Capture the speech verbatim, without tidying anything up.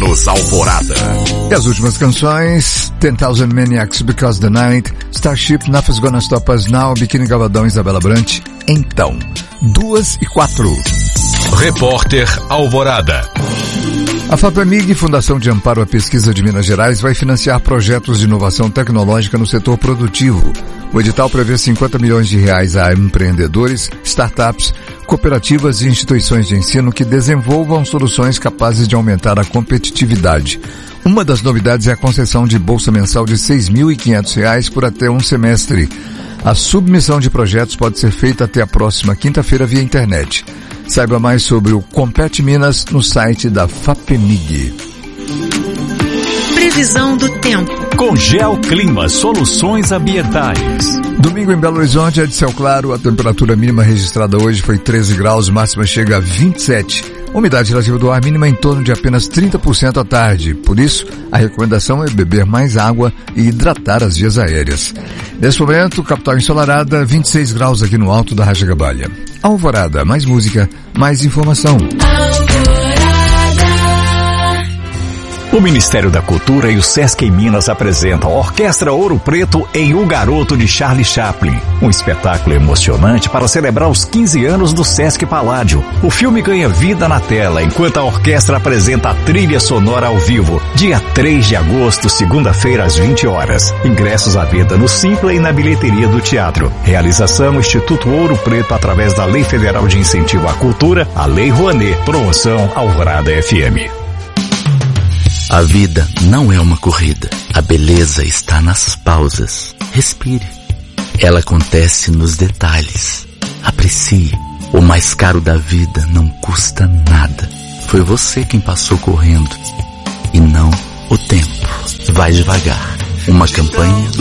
Bônus Alvorada. E as últimas canções: ten thousand Maniacs, Because the Night, Starship, Nothing's Gonna Stop Us Now, Biquíni Cavadão, Isabela Brant. Então, duas e quatro. Repórter Alvorada. A FAPEMIG, Fundação de Amparo à Pesquisa de Minas Gerais, vai financiar projetos de inovação tecnológica no setor produtivo. O edital prevê cinquenta milhões de reais a empreendedores, startups, cooperativas e instituições de ensino que desenvolvam soluções capazes de aumentar a competitividade. Uma das novidades é a concessão de bolsa mensal de seis mil e quinhentos reais por até um semestre. A submissão de projetos pode ser feita até a próxima quinta-feira via internet. Saiba mais sobre o Compete Minas no site da FAPEMIG. Previsão do tempo. Com Geoclima Soluções Ambientais. Domingo em Belo Horizonte é de céu claro. A temperatura mínima registrada hoje foi treze graus, máxima chega a vinte e sete. Umidade relativa do ar mínima em torno de apenas trinta por cento à tarde. Por isso, a recomendação é beber mais água e hidratar as vias aéreas. Nesse momento, capital ensolarada, vinte e seis graus aqui no alto da Rajagabalha. Alvorada, mais música, mais informação. O Ministério da Cultura e o Sesc em Minas apresentam a Orquestra Ouro Preto em O Garoto de Charlie Chaplin, um espetáculo emocionante para celebrar os quinze anos do Sesc Paládio. O filme ganha vida na tela enquanto a orquestra apresenta a trilha sonora ao vivo, dia três de agosto, segunda-feira às vinte horas. Ingressos à venda no Simpla e na bilheteria do teatro. Realização Instituto Ouro Preto através da Lei Federal de Incentivo à Cultura, a Lei Rouanet. Promoção Alvorada F M. A vida não é uma corrida. A beleza está nas pausas. Respire. Ela acontece nos detalhes. Aprecie. O mais caro da vida não custa nada. Foi você quem passou correndo e não o tempo. Vai devagar. Uma campanha do